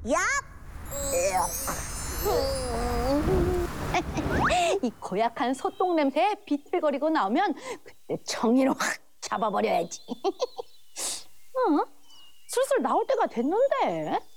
야! 이 고약한 소똥 냄새에 비틀거리고 나오면 그때 정의로 확 잡아버려야지. 슬슬 나올 때가 됐는데.